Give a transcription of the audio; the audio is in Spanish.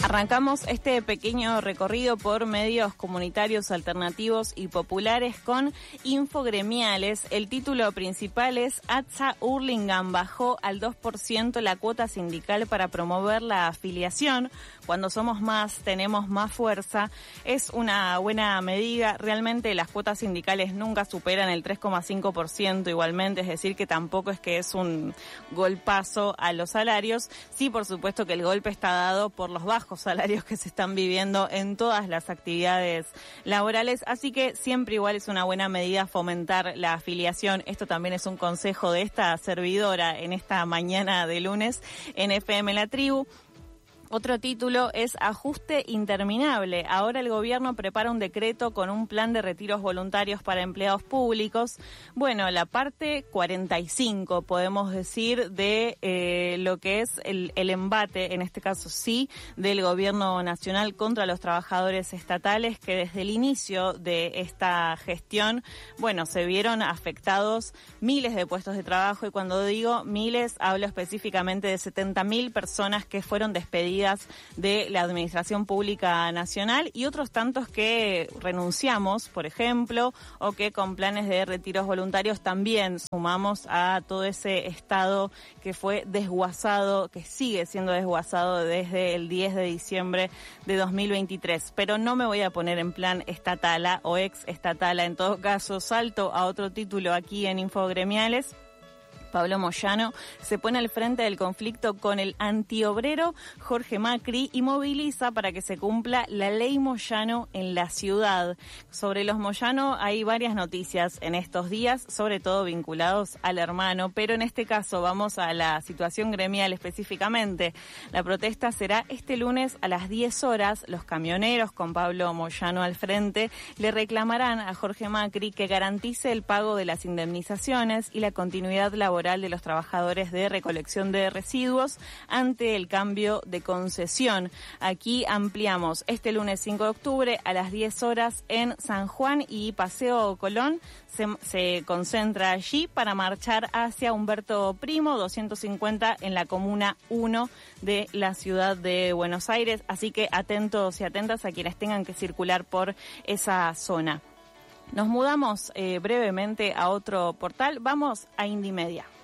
Arrancamos este pequeño recorrido por medios comunitarios alternativos y populares con infogremiales. El título principal es ATSA Hurlingham bajó al 2% la cuota sindical para promover la afiliación. Cuando somos más, tenemos más fuerza. Es una buena medida. Realmente las cuotas sindicales nunca superan el 3,5% igualmente, es decir, que tampoco es que es un golpazo a los salarios. Sí, por supuesto que el golpe está dado por los bajos salarios que se están viviendo en todas las actividades laborales, así que siempre igual es una buena medida fomentar la afiliación. Esto también es un consejo de esta servidora en esta mañana de lunes en FM La Tribu. Otro título es Ajuste interminable. Ahora el gobierno prepara un decreto con un plan de retiros voluntarios para empleados públicos. Bueno, la parte 45, podemos decir, de lo que es el embate, en este caso sí, del gobierno nacional contra los trabajadores estatales, que desde el inicio de esta gestión, bueno, se vieron afectados miles de puestos de trabajo, y cuando digo miles, hablo específicamente de 70.000 personas que fueron despedidas de la Administración Pública Nacional y otros tantos que renunciamos, por ejemplo, o que con planes de retiros voluntarios también sumamos a todo ese Estado que fue desguazado, que sigue siendo desguazado desde el 10 de diciembre de 2023. Pero no me voy a poner en plan estatala o ex estatala. En todo caso, salto a otro título aquí en Infogremiales. Pablo Moyano se pone al frente del conflicto con el antiobrero Jorge Macri y moviliza para que se cumpla la ley Moyano en la ciudad. Sobre los Moyano hay varias noticias en estos días, sobre todo vinculados al hermano, pero en este caso vamos a la situación gremial específicamente. La protesta será este lunes a las 10 horas. Los camioneros, con Pablo Moyano al frente, le reclamarán a Jorge Macri que garantice el pago de las indemnizaciones y la continuidad laboral de los trabajadores de recolección de residuos ante el cambio de concesión. Aquí ampliamos este lunes 5 de octubre a las 10 horas en San Juan y Paseo Colón. Se concentra allí para marchar hacia Humberto Primo, 250 en la Comuna 1 de la ciudad de Buenos Aires. Así que atentos y atentas a quienes tengan que circular por esa zona. Nos mudamos brevemente a otro portal. Vamos a Indymedia.